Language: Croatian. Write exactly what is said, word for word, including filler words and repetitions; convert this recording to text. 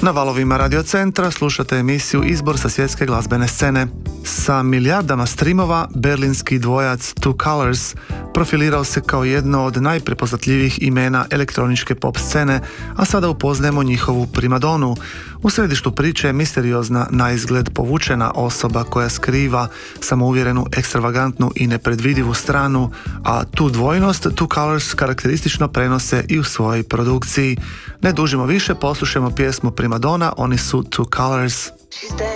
Na valovima Radio Centra slušate emisiju Izbor sa svjetske glazbene scene. Sa milijardama streamova, berlinski dvojac Two Colors profilirao se kao jedno od najprepoznatljivijih imena elektroničke pop scene, a sada upoznajemo njihovu primadonu. U središtu priče je misteriozna, naizgled povučena osoba koja skriva samouvjerenu, ekstravagantnu i nepredvidivu stranu, a tu dvojnost Two Colors karakteristično prenose i u svojoj produkciji. Ne dužimo više, poslušajmo pjesmu Primadona, oni su Two Colors.